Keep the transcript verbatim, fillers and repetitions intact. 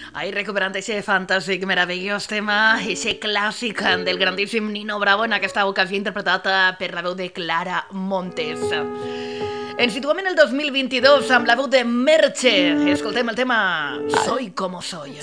Ahí recuperant ese fantàstic, meravellós tema, ese clàssic del grandíssim Nino Bravo, en aquesta ocasió interpretat per la veu de Clara Montes. Ens situem en el dos mil vint-i-dos amb la veu de Merche. Escoltem el tema Soy como soy.